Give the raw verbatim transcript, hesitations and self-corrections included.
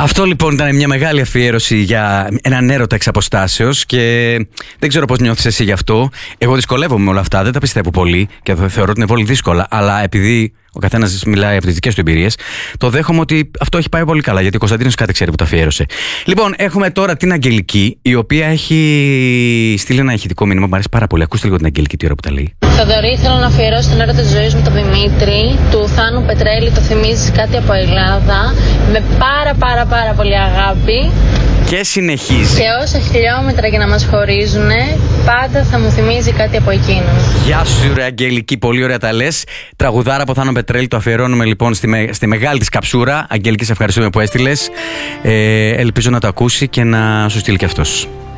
Αυτό λοιπόν ήταν μια μεγάλη αφιέρωση για έναν έρωτα εξ αποστάσεως και δεν ξέρω πώς νιώθεις εσύ γι' αυτό. Εγώ δυσκολεύομαι με όλα αυτά, δεν τα πιστεύω πολύ και θεωρώ ότι είναι πολύ δύσκολα, αλλά επειδή ο καθένας μιλάει από τις δικές του εμπειρίες, το δέχομαι ότι αυτό έχει πάει πολύ καλά, γιατί ο Κωνσταντίνος κάτι ξέρει που τα αφιέρωσε. Λοιπόν, έχουμε τώρα την Αγγελική, η οποία έχει στείλει ένα ηχητικό μήνυμα, μου αρέσει πάρα πολύ. Ακούστε λίγο την Αγγελική τι ώρα που τα λέει. Θοδωρή, θέλω να αφιερώσω τον έρωτα της ζωής μου τον Δημήτρη, του Θάνου Πετρέλη, το θυμίζεις κάτι από Ελλάδα, με πάρα πάρα πάρα πολύ αγάπη. Και συνεχίζει. Και όσα χιλιόμετρα και να μας χωρίζουν, πάντα θα μου θυμίζει κάτι από εκείνον. Γεια σου, ρε Αγγελική, πολύ ωραία τα λες. Τραγουδάρα από Θάνο Πετρέλη, το αφιερώνουμε λοιπόν στη, με, στη μεγάλη της καψούρα. Αγγελική, σε ευχαριστούμε που έστειλες. Ε, ελπίζω να το ακούσει και να σου στείλει και αυτός.